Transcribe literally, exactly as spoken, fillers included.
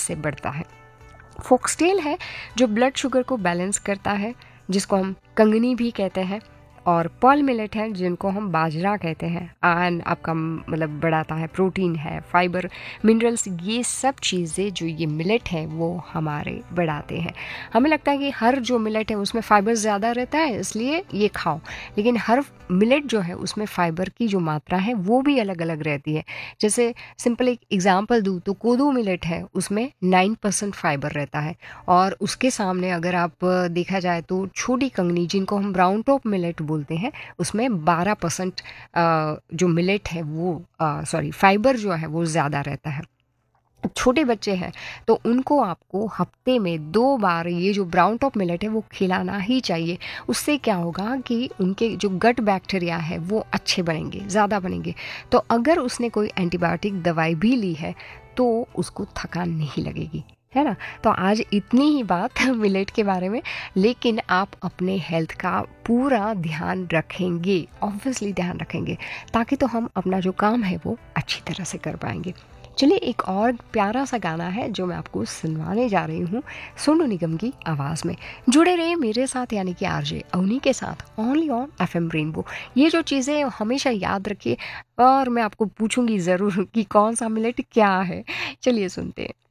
इससे बढ़ता है। फोक्सटेल है जो ब्लड शुगर को बैलेंस करता है, जिसको हम कंगनी भी कहते हैं। और पर्ल मिलेट है जिनको हम बाजरा कहते हैं। आयरन आपका मतलब बढ़ाता है, प्रोटीन है, फाइबर, मिनरल्स, ये सब चीज़ें जो ये मिलेट है वो हमारे बढ़ाते हैं। हमें लगता है कि हर जो मिलेट है उसमें फाइबर ज़्यादा रहता है इसलिए ये खाओ, लेकिन हर मिलेट जो है उसमें फाइबर की जो मात्रा है वो भी अलग अलग रहती है। जैसे सिंपल एक एग्जांपल दूँ तो कोदो मिलेट है, उसमें नाइन परसेंट फाइबर रहता है। और उसके सामने अगर आप देखा जाए तो छोटी कंगनी जिनको हम ब्राउन टॉप मिलेट बोलते हैं, उसमें बारह परसेंट जो मिलेट है वो सॉरी फाइबर जो है वो ज़्यादा रहता है। छोटे बच्चे हैं तो उनको आपको हफ्ते में दो बार ये जो ब्राउन टॉप मिलेट है वो खिलाना ही चाहिए। उससे क्या होगा कि उनके जो गट बैक्टीरिया है वो अच्छे बनेंगे, ज़्यादा बनेंगे। तो अगर उसने कोई एंटीबायोटिक दवाई भी ली है तो उसको थकान नहीं लगेगी, है ना। तो आज इतनी ही बात मिलेट के बारे में, लेकिन आप अपने हेल्थ का पूरा ध्यान रखेंगे, ऑब्वियसली ध्यान रखेंगे, ताकि तो हम अपना जो काम है वो अच्छी तरह से कर पाएंगे। चलिए एक और प्यारा सा गाना है जो मैं आपको सुनवाने जा रही हूँ सोनू निगम की आवाज़ में। जुड़े रहिए मेरे साथ, यानी कि आरजे अवनी के साथ, ओनली ऑन एफएम रेनबो। ये जो चीज़ें हमेशा याद रखिए और मैं आपको पूछूंगी ज़रूर कि कौन सा मिलेट क्या है। चलिए सुनते हैं।